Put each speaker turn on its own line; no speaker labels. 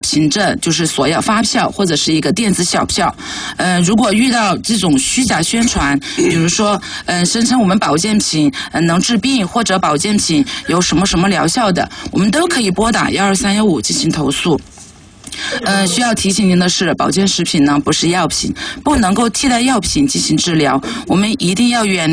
凭证，就是索要发票或者是一个电子小票。如果遇到这种虚假宣传，比如说声称我们保健品能治病，或者保健品有什么什么疗效的，我们都可以拨打12315进行投诉。需要提醒您的是，保健食品呢不是药品，不能够替代药品进行治疗，我们一定要远离